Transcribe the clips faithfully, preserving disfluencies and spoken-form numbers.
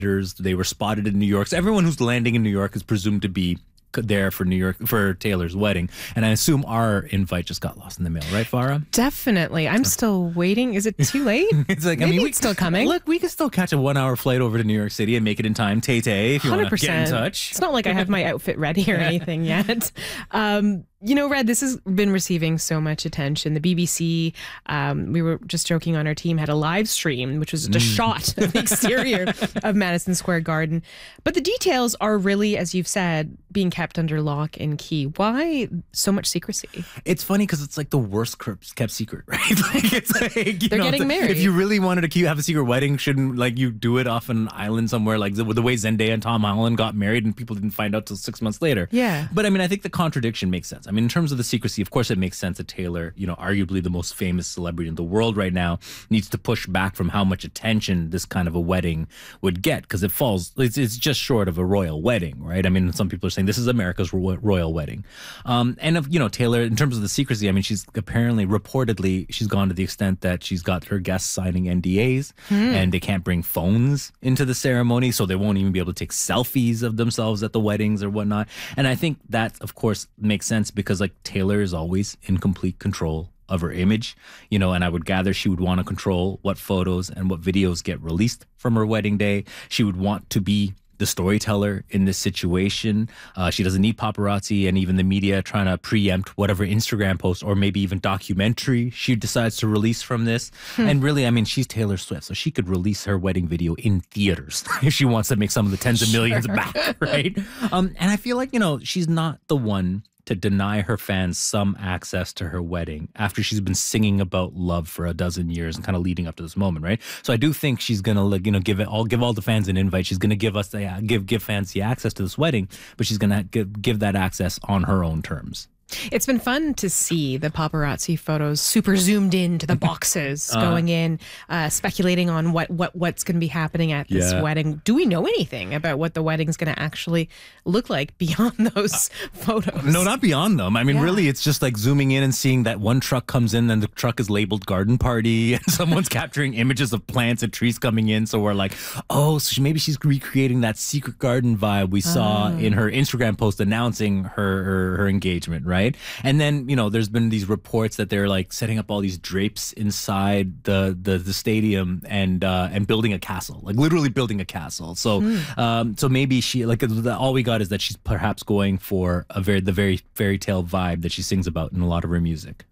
They were spotted in New York. So everyone who's landing in New York is presumed to be there for New York for Taylor's wedding, and I assume our invite just got lost in the mail, right, Farah? Definitely. I'm still waiting. Is it too late? It's like, Maybe I mean, we, it's still coming. Look, we can still catch a one-hour flight over to New York City and make it in time. Tay Tay, if you want to get in touch. It's not like I have my outfit ready or anything yet. Um, you know, Red, this has been receiving so much attention. The B B C, um, we were just joking on our team, had a live stream, which was just a mm. shot of the exterior of Madison Square Garden. But the details are really, as you've said, being kept under lock and key. Why so much secrecy? It's funny because it's like the worst kept secret, right? Like it's like, you They're know, getting married. If you really wanted to have a secret wedding, shouldn't like you do it off an island somewhere, like the, the way Zendaya and Tom Holland got married and people didn't find out till six months later. Yeah. But I mean, I think the contradiction makes sense. I mean, in terms of the secrecy, of course, it makes sense that Taylor, you know, arguably the most famous celebrity in the world right now, needs to push back from how much attention this kind of a wedding would get, because it falls, it's, it's just short of a royal wedding, right? I mean, some people are saying this is America's ro royal wedding. Um, and, of, you know, Taylor, in terms of the secrecy, I mean, she's apparently, reportedly, she's gone to the extent that she's got her guests signing N D As hmm. and they can't bring phones into the ceremony, so they won't even be able to take selfies of themselves at the weddings or whatnot. And I think that, of course, makes sense because, like, Taylor is always in complete control of her image, you know, and I would gather she would want to control what photos and what videos get released from her wedding day. She would want to be the storyteller in this situation. Uh, she doesn't need paparazzi and even the media trying to preempt whatever Instagram post or maybe even documentary she decides to release from this. Hmm. And really, I mean, she's Taylor Swift, so she could release her wedding video in theaters if she wants to make some of the tens of millions sure. back, right? Um, and I feel like, you know, she's not the one to deny her fans some access to her wedding after she's been singing about love for a dozen years and kind of leading up to this moment, right? So I do think she's gonna, like, you know, give it all, give all the fans an invite. She's gonna give us the give give fans the access to this wedding, but she's gonna give give that access on her own terms. It's been fun to see the paparazzi photos super zoomed into the boxes uh, going in, uh, speculating on what, what what's going to be happening at this yeah. wedding. Do we know anything about what the wedding's going to actually look like beyond those uh, photos? No, not beyond them. I mean, yeah. really, it's just like zooming in and seeing that one truck comes in, then the truck is labeled garden party, and someone's capturing images of plants and trees coming in. So we're like, oh, so she, maybe she's recreating that secret garden vibe we saw oh. in her Instagram post announcing her, her, her engagement, right? Right? And then, you know, there's been these reports that they're like setting up all these drapes inside the the, the stadium and uh, and building a castle, like literally building a castle. So mm. um, so maybe she, like, the, all we got is that she's perhaps going for a very the very fairy tale vibe that she sings about in a lot of her music.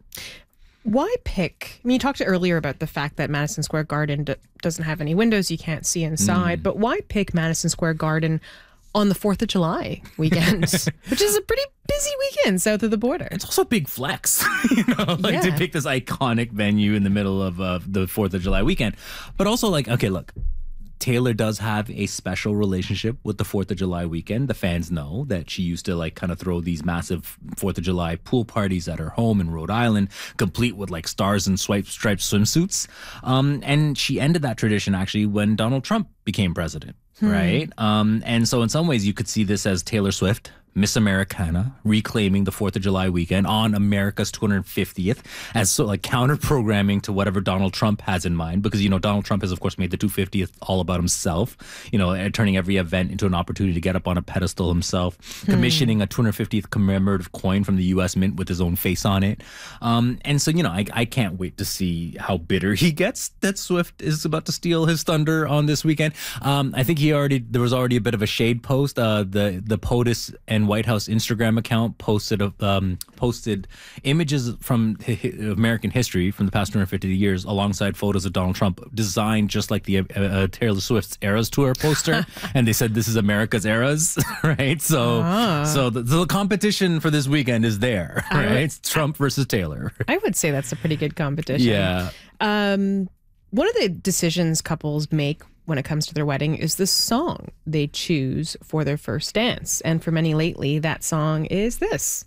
Why pick? I mean, you talked earlier about the fact that Madison Square Garden d doesn't have any windows, you can't see inside, mm. but why pick Madison Square Garden on the fourth of July weekend, which is a pretty busy weekend south of the border? It's also a big flex, you know, like yeah. to pick this iconic venue in the middle of uh, the fourth of July weekend. But also, like, okay, look, Taylor does have a special relationship with the fourth of July weekend. The fans know that she used to, like, kind of throw these massive fourth of July pool parties at her home in Rhode Island, complete with, like, stars and swipe striped swimsuits. Um, and she ended that tradition, actually, when Donald Trump became president. Hmm. Right. Um, and so in some ways you could see this as Taylor Swift, Miss Americana, reclaiming the fourth of July weekend on America's two hundred fiftieth as so like counter programming to whatever Donald Trump has in mind, because, you know, Donald Trump has, of course, made the two hundred fiftieth all about himself, you know, turning every event into an opportunity to get up on a pedestal himself, hmm. commissioning a two hundred fiftieth commemorative coin from the U S Mint with his own face on it. Um, and so, you know, I, I can't wait to see how bitter he gets that Swift is about to steal his thunder on this weekend. Um, I think he already, there was already a bit of a shade post. Uh, the, the POTUS and White House Instagram account posted um, posted images from American history from the past two hundred fifty years alongside photos of Donald Trump designed just like the uh, uh, Taylor Swift's Eras Tour poster. And they said this is America's Eras, right? So ah. so the, the competition for this weekend is there, right? Would, it's Trump versus Taylor. I would say that's a pretty good competition. Yeah. Um, one of the decisions couples make when it comes to their wedding is the song they choose for their first dance. And for many lately, that song is this.